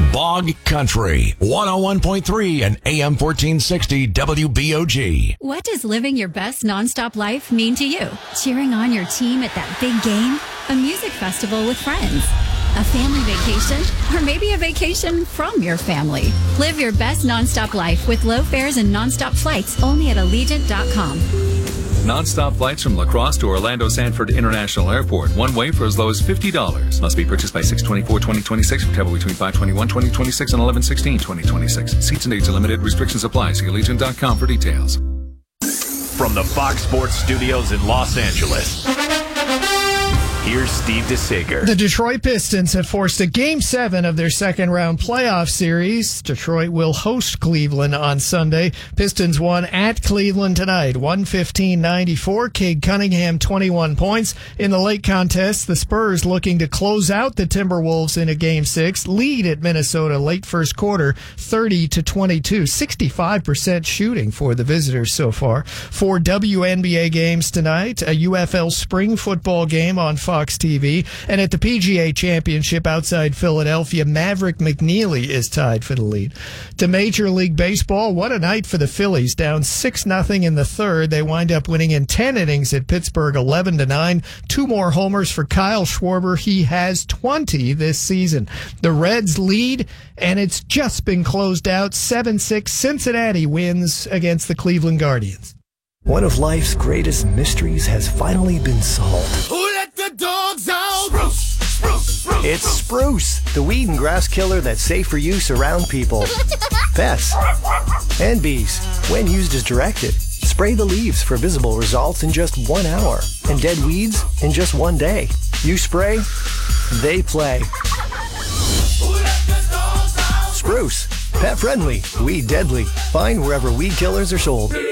Bog Country, 101.3 and AM 1460 WBOG. What does living your best nonstop life mean to you? Cheering on your team at that big game? A music festival with friends? A family vacation? Or maybe a vacation from your family? Live your best nonstop life with low fares and nonstop flights only at Allegiant.com. Non-stop flights from La Crosse to Orlando Sanford International Airport. One way for as low as $50. Must be purchased by 6/24/2026 for travel between 5/21/2026 and 11/16/2026. Seats and dates are limited. Restrictions apply. See Allegiant.com for details. From the Fox Sports Studios in Los Angeles, here's Steve DeSager. The Detroit Pistons have forced a Game 7 of their second-round playoff series. Detroit will host Cleveland on Sunday. Pistons won at Cleveland tonight, 115-94. Cade Cunningham, 21 points. In the late contest, the Spurs looking to close out the Timberwolves in a Game 6. Lead at Minnesota late first quarter, 30-22. 65% shooting for the visitors so far. 4 WNBA games tonight. A UFL spring football game on Fox TV, and at the PGA Championship outside Philadelphia, Maverick McNeely is tied for the lead. To Major League Baseball, what a night for the Phillies. Down 6-0 in the third. They wind up winning in 10 innings at Pittsburgh, 11-9. 2 more homers for Kyle Schwarber. He has 20 this season. The Reds lead, and it's just been closed out. 7-6. Cincinnati wins against the Cleveland Guardians. One of life's greatest mysteries has finally been solved. Who let the dogs out? Spruce, spruce, spruce. It's Spruce, the weed and grass killer that's safe for use around people, pets, and bees. When used as directed, spray the leaves for visible results in just 1 hour and dead weeds in just 1 day. You spray, they play. Who let the dogs out? Spruce, pet friendly, weed deadly. Find wherever weed killers are sold.